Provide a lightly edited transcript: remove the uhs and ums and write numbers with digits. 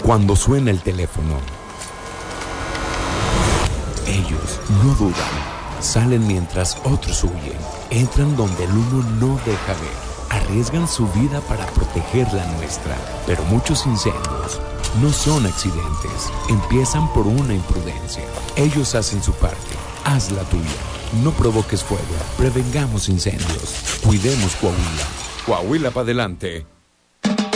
Cuando suena el teléfono, ellos no dudan. Salen mientras otros huyen. Entran donde el humo no deja ver. Arriesgan su vida para proteger la nuestra. Pero muchos incendios no son accidentes. Empiezan por una imprudencia. Ellos hacen su parte. Haz la tuya. No provoques fuego. Prevengamos incendios. Cuidemos Coahuila. Coahuila para adelante.